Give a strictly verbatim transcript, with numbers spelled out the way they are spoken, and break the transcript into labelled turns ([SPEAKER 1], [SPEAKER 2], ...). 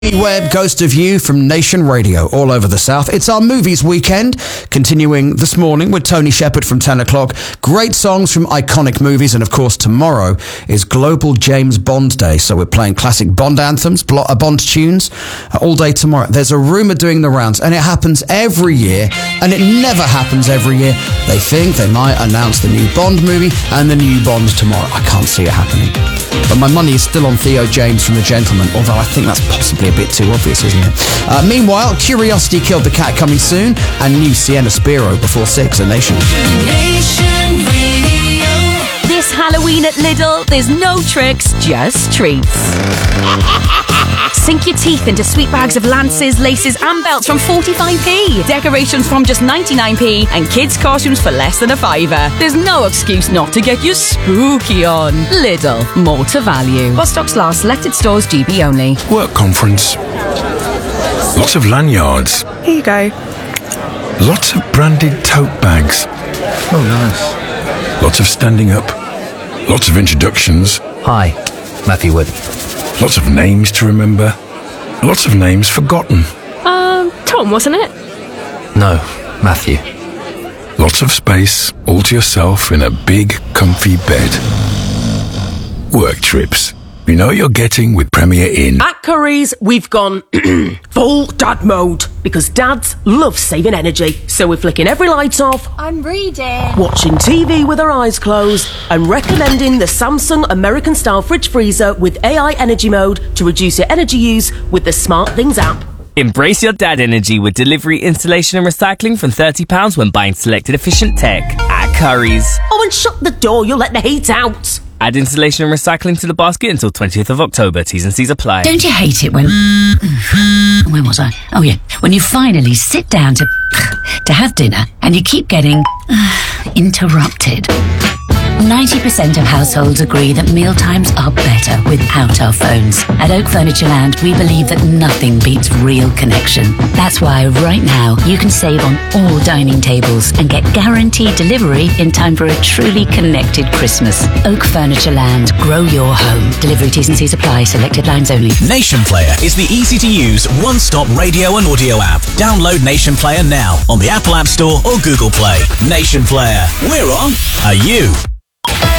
[SPEAKER 1] Webb, Ghost of You from Nation Radio all over the South. It's our movies weekend, continuing this morning with Tony Shepard from ten o'clock. Great songs from iconic movies, and of course tomorrow is Global James Bond Day, so we're playing classic Bond anthems, Bond tunes all day tomorrow. There's a rumour doing the rounds, and it happens every year, and it never happens every year. They think they might announce the new Bond movie and the new Bond tomorrow. I can't see it happening. But my money is still on Theo James from The Gentleman, although I think that's possibly a bit too obvious, isn't it? Uh, meanwhile, Curiosity Killed the Cat coming soon, and new Sienna Spiro before six, a Nation.
[SPEAKER 2] Nation Radio.
[SPEAKER 3] This Halloween at Lidl, there's no tricks, just treats. Sink your teeth into sweet bags of lances, laces and belts from forty-five p. Decorations from just ninety-nine p. And kids' costumes for less than a fiver. There's no excuse not to get your spooky on. Lidl, more to value. While stocks last, selected stores G B only.
[SPEAKER 4] Work conference. Lots of lanyards.
[SPEAKER 5] Here you go.
[SPEAKER 4] Lots of branded tote bags.
[SPEAKER 6] Oh, nice.
[SPEAKER 4] Lots of standing up. Lots of introductions.
[SPEAKER 6] Hi, Matthew Wood.
[SPEAKER 4] Lots of names to remember. Lots of names forgotten.
[SPEAKER 5] Um, Tom, wasn't it?
[SPEAKER 6] No, Matthew.
[SPEAKER 4] Lots of space, all to yourself in a big, comfy bed. Work trips. You know what you're getting with Premier Inn.
[SPEAKER 7] At Curry's, we've gone full dad mode because dads love saving energy. So we're flicking every light off,
[SPEAKER 2] I'm reading.
[SPEAKER 7] watching T V with our eyes closed, and recommending the Samsung American Style Fridge Freezer with A I Energy Mode to reduce your energy use with the Smart Things app.
[SPEAKER 8] Embrace your dad energy with delivery, installation and recycling from thirty pounds when buying selected efficient tech at Curry's.
[SPEAKER 7] Oh, and shut the door, you'll let the heat out.
[SPEAKER 8] Add installation and recycling to the basket until twentieth of October. T's and C's apply.
[SPEAKER 9] Don't you hate it when... Where was I? Oh, yeah. When you finally sit down to... to have dinner and you keep getting... interrupted. ninety percent of households agree that mealtimes are better without our phones. At Oak Furniture Land, we believe that nothing beats real connection. That's why right now you can save on all dining tables and get guaranteed delivery in time for a truly connected Christmas. Oak Furniture Land, grow your home. Delivery T's and C's apply, selected lines only.
[SPEAKER 10] Nation Player is the easy-to-use one-stop radio and audio app. Download Nation Player now on the Apple App Store or Google Play. Nation Player. We're on. Are you?